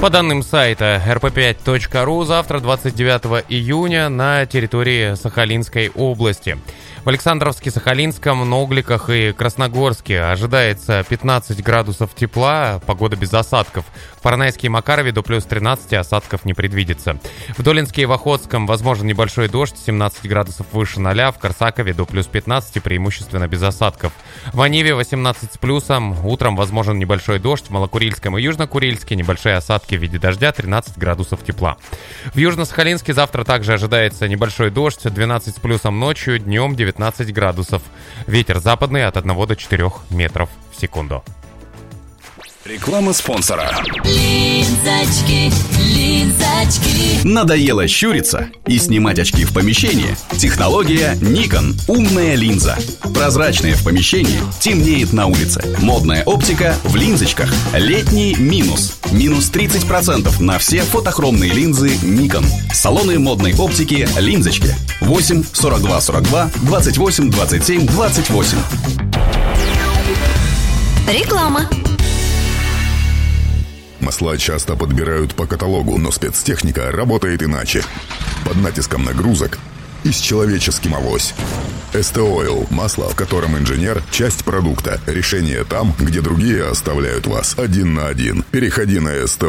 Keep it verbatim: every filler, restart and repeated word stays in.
По данным сайта эр пэ пять точка ру, завтра, двадцать девятого июня, на территории Сахалинской области. В Александровске, Сахалинском, Ногликах и Красногорске ожидается пятнадцать градусов тепла, погода без осадков. В Парнайске и Макарове до плюс тринадцать, осадков не предвидится. В Долинске и в Охотском возможен небольшой дождь, семнадцать градусов выше ноля. В Корсакове до плюс пятнадцать, преимущественно без осадков. В Аниве восемнадцать с плюсом, утром возможен небольшой дождь. В Малокурильском и Южнокурильске небольшие осадки в виде дождя, тринадцать градусов тепла. В Южно-Сахалинске завтра также ожидается небольшой дождь, двенадцать с плюсом ночью, днем девятнадцать градусов. Ветер западный от одного до четырёх метров в секунду. Реклама спонсора. Линзочки, линзочки. Надоело щуриться и снимать очки в помещении? Технология Nikon. Умная линза. Прозрачная в помещении, темнеет на улице. Модная оптика в линзочках. Летний минус. Минус тридцать процентов на все фотохромные линзы Nikon. Салоны модной оптики «Линзочки». восемь сорок два сорок два двадцать восемь двадцать семь двадцать восемь. Реклама. Масла часто подбирают по каталогу, но спецтехника работает иначе. Под натиском нагрузок и с человеческим авось. эс тэ Oil – масло, в котором инженер – часть продукта. Решение там, где другие оставляют вас один на один. Переходи на эс тэ